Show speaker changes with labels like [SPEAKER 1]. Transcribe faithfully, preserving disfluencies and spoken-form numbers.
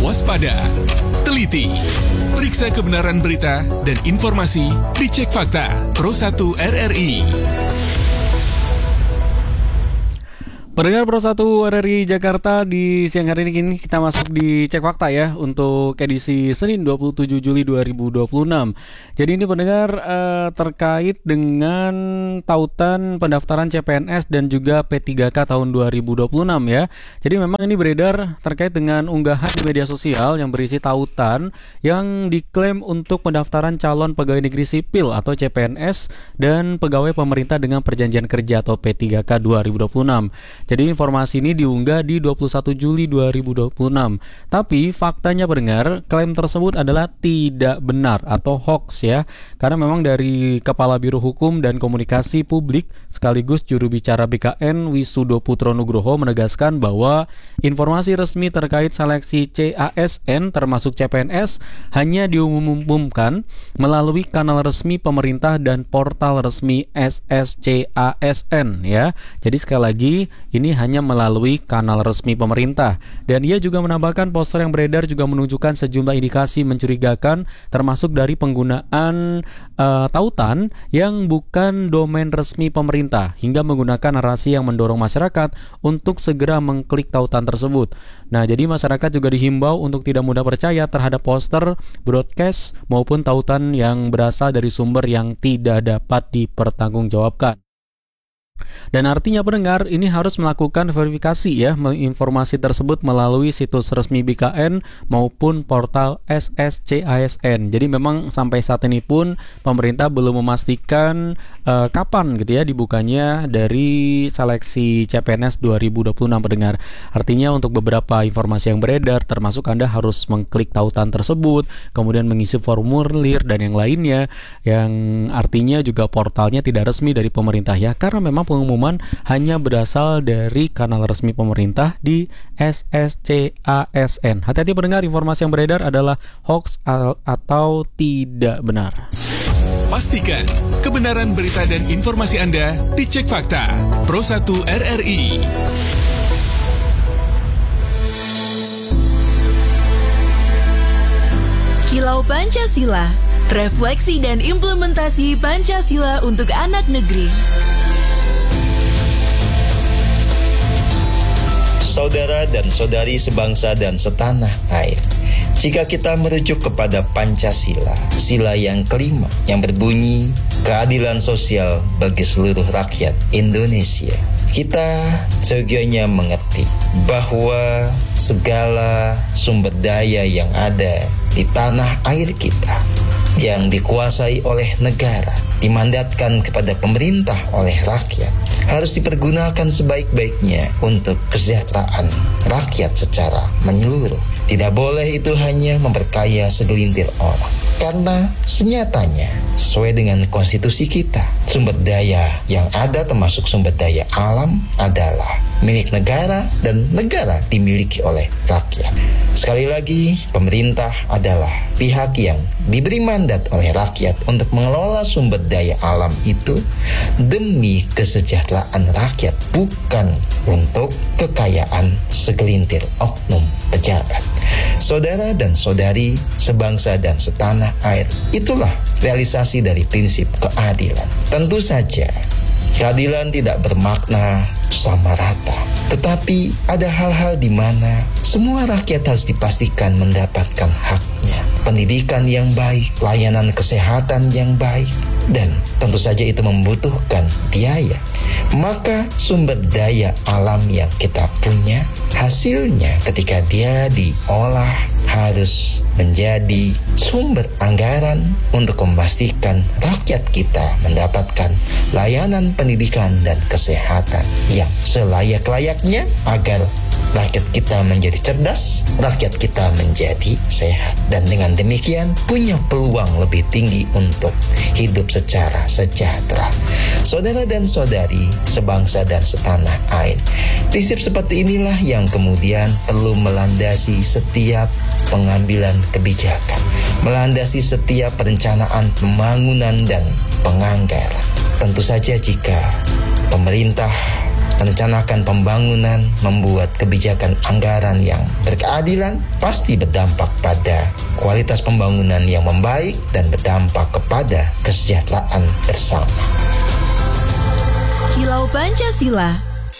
[SPEAKER 1] waspada, teliti, periksa kebenaran berita dan informasi, dicek fakta. Pro satu R R I.
[SPEAKER 2] Pendengar Pro satu R R I Jakarta, di siang hari ini kita masuk di Cek Fakta ya untuk edisi Senin dua puluh tujuh Juli dua ribu dua puluh enam. Jadi ini pendengar eh, terkait dengan tautan pendaftaran C P N S dan juga P tiga K tahun dua ribu dua puluh enam ya. Jadi memang ini beredar terkait dengan unggahan di media sosial yang berisi tautan yang diklaim untuk pendaftaran calon pegawai negeri sipil atau C P N S dan pegawai pemerintah dengan perjanjian kerja atau P tiga K dua ribu dua puluh enam. Jadi informasi ini diunggah di dua puluh satu Juli dua ribu dua puluh enam. Tapi faktanya pendengar, klaim tersebut adalah tidak benar atau hoax ya. Karena memang dari Kepala Biro Hukum dan Komunikasi Publik sekaligus juru bicara B K N Wisudo Putro Nugroho menegaskan bahwa informasi resmi terkait seleksi C A S N termasuk C P N S hanya diumumkan melalui kanal resmi pemerintah dan portal resmi S S C A S N ya. Jadi sekali lagi ini hanya melalui kanal resmi pemerintah. Dan ia juga menambahkan poster yang beredar juga menunjukkan sejumlah indikasi mencurigakan termasuk dari penggunaan uh, tautan yang bukan domain resmi pemerintah hingga menggunakan narasi yang mendorong masyarakat untuk segera mengklik tautan tersebut. Nah, jadi masyarakat juga dihimbau untuk tidak mudah percaya terhadap poster, broadcast maupun tautan yang berasal dari sumber yang tidak dapat dipertanggungjawabkan. Dan artinya pendengar ini harus melakukan verifikasi ya informasi tersebut melalui situs resmi B K N maupun portal S S C A S N. Jadi memang sampai saat ini pun pemerintah belum memastikan uh, kapan gitu ya dibukanya dari seleksi C P N S dua ribu dua puluh enam pendengar. Artinya untuk beberapa informasi yang beredar termasuk Anda harus mengklik tautan tersebut, kemudian mengisi formulir dan yang lainnya yang artinya juga portalnya tidak resmi dari pemerintah ya, karena memang pengumuman hanya berasal dari kanal resmi pemerintah di S S C A S N. Hati-hati pendengar, informasi yang beredar adalah hoax atau tidak benar.
[SPEAKER 1] Pastikan kebenaran berita dan informasi Anda dicek fakta. Pro satu R R I.
[SPEAKER 3] Kilau Pancasila, refleksi dan implementasi Pancasila untuk anak negeri.
[SPEAKER 4] Saudara dan saudari sebangsa dan setanah air, jika kita merujuk kepada Pancasila, sila yang kelima yang berbunyi keadilan sosial bagi seluruh rakyat Indonesia, kita seyogyanya mengerti bahwa segala sumber daya yang ada di tanah air kita yang dikuasai oleh negara, dimandatkan kepada pemerintah oleh rakyat, harus dipergunakan sebaik-baiknya untuk kesejahteraan rakyat secara menyeluruh. Tidak boleh itu hanya memperkaya segelintir orang. Karena senyatanya, sesuai dengan konstitusi kita, sumber daya yang ada termasuk sumber daya alam adalah milik negara dan negara dimiliki oleh rakyat. Sekali lagi, pemerintah adalah pihak yang diberi mandat oleh rakyat untuk mengelola sumber daya alam itu demi kesejahteraan rakyat, bukan untuk kekayaan segelintir oknum pejabat. Saudara dan saudari sebangsa dan setanah air, itulah realisasi dari prinsip keadilan. Tentu saja keadilan tidak bermakna sama rata, tetapi ada hal-hal di mana semua rakyat harus dipastikan mendapatkan haknya. Pendidikan yang baik, layanan kesehatan yang baik, dan tentu saja itu membutuhkan biaya. Maka sumber daya alam yang kita punya, hasilnya ketika dia diolah harus menjadi sumber anggaran untuk memastikan rakyat kita mendapatkan layanan pendidikan dan kesehatan yang selayak-layaknya agar rakyat kita menjadi cerdas, rakyat kita menjadi sehat, dan dengan demikian punya peluang lebih tinggi untuk hidup secara sejahtera. Saudara dan saudari sebangsa dan setanah air, prinsip seperti inilah yang kemudian perlu melandasi setiap pengambilan kebijakan, melandasi setiap perencanaan pembangunan dan penganggaran. Tentu saja jika pemerintah Merencanakan pembangunan, membuat kebijakan anggaran yang berkeadilan pasti berdampak pada kualitas pembangunan yang membaik dan berdampak kepada kesejahteraan bersama.
[SPEAKER 3] Kilau Pancasila,